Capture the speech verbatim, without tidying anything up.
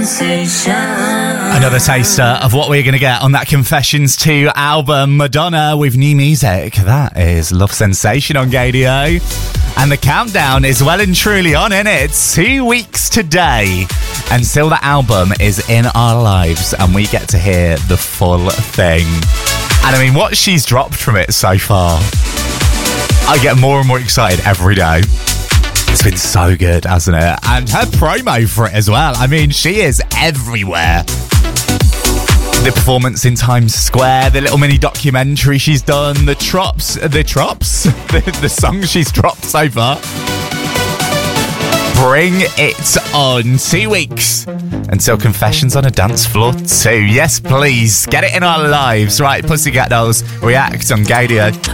Another taster of what we're going to get on that Confessions two album, Madonna with new music. That is Love Sensation on Gadio. And the countdown is well and truly on, isn't it? Two weeks today until the album is in our lives and we get to hear the full thing. And I mean, what she's dropped from it so far, I get more and more excited every day. It's been so good, hasn't it? And her promo for it as well. I mean, she is everywhere. The performance in Times Square, the little mini documentary she's done, the trops, the trops, the, the songs she's dropped so far. Bring it on. Two weeks until Confessions on a Dance Floor two. Yes, please. Get it in our lives. Right, Pussycat Dolls, React on Gadio.